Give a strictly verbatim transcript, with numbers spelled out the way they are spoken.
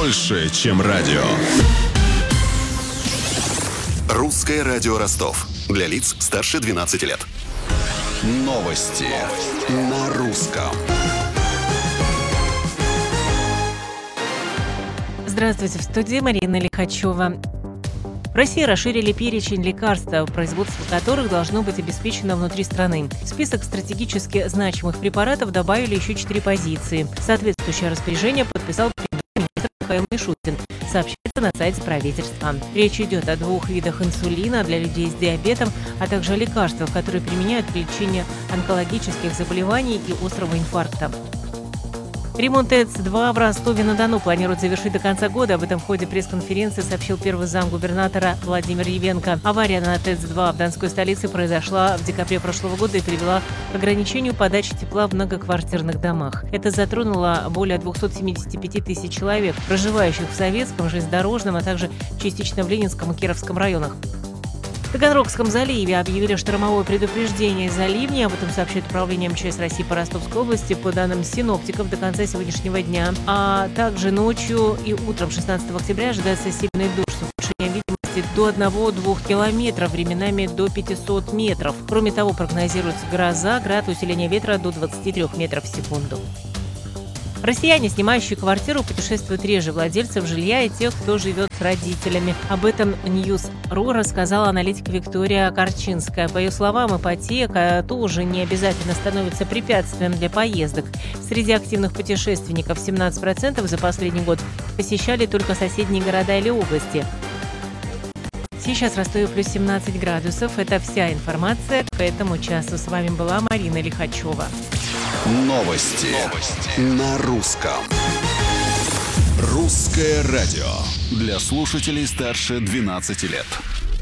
больше, чем радио. Русское радио Ростов. Для лиц старше двенадцати лет. Новости на русском. Здравствуйте, в студии Марина Лихачева. В России расширили перечень лекарств, производство которых должно быть обеспечено внутри страны. В список стратегически значимых препаратов добавили еще четыре позиции. Соответствующее распоряжение подписал премьер-министр Михаил Мишустин, сообщается на сайте правительства. Речь идет о двух видах инсулина для людей с диабетом, а также о лекарствах, которые применяют при лечении онкологических заболеваний и острого инфаркта. Ремонт ТЭЦ два в Ростове-на-Дону планируют завершить до конца года. Об этом в ходе пресс-конференции сообщил первый замгубернатора Владимир Евенко. Авария на ТЭЦ два в донской столице произошла в декабре прошлого года и привела к ограничению подачи тепла в многоквартирных домах. Это затронуло более двухсот семидесяти пяти тысяч человек, проживающих в Советском, Железнодорожном, а также частично в Ленинском и Кировском районах. В Таганрогском заливе объявили штормовое предупреждение из-за ливней. Об этом сообщает управление МЧС России по Ростовской области по данным синоптиков до конца сегодняшнего дня. А также ночью и утром шестнадцатого октября ожидается сильный дождь с ухудшением видимости до одного-двух километров, временами до пятисот метров. Кроме того, прогнозируется гроза, град, усиление ветра до двадцати трёх метров в секунду. Россияне, снимающие квартиру, путешествуют реже владельцев жилья и тех, кто живет с родителями. Об этом Ньюс.ру рассказала аналитик Виктория Корчинская. По ее словам, ипотека тоже не обязательно становится препятствием для поездок. Среди активных путешественников семнадцать процентов за последний год посещали только соседние города или области. Сейчас в Ростове плюс семнадцать градусов. Это вся информация к этому часу. С вами была Марина Лихачева. Новости, Новости. на русском. Русское радио. Для слушателей старше двенадцати лет.